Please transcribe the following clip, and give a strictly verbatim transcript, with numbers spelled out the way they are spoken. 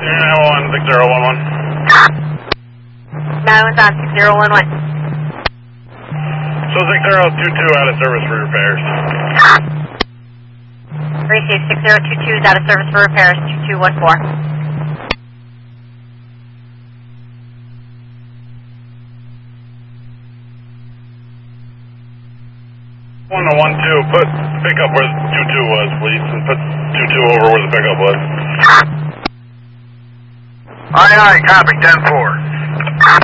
nine one six zero one one. nine one five six zero one one. So six zero two two out of service for repairs. Receive six zero two two is out of service for repairs, two two one four. one to one two, put pickup where two two was, please, and put two two over where the pickup was. Aye, aye, copy, ten four.